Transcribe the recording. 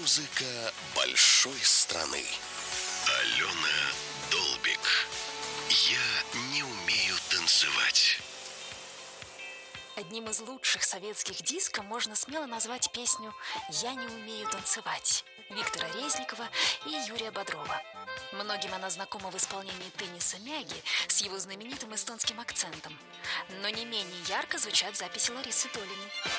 Музыка большой страны. Алена Долбик. Я не умею танцевать. Одним из лучших советских диско можно смело назвать песню «Я не умею танцевать» Виктора Резникова и Юрия Бодрова. Многим она знакома в исполнении Тенниса Мяги с его знаменитым эстонским акцентом. Но не менее ярко звучат записи Ларисы Долиной.